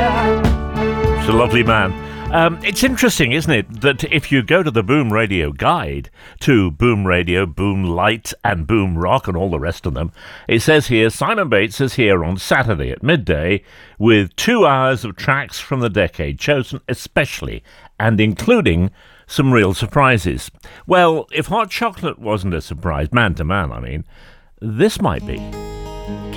It's a lovely man. It's interesting, isn't it, that if you go to the Boom Radio Guide to Boom Radio, Boom Light and Boom Rock and all the rest of them, it says here, Simon Bates is here on Saturday at midday with 2 hours of tracks from the decade, chosen especially and including some real surprises. Well, if Hot Chocolate wasn't a surprise, man to man, I mean, this might be.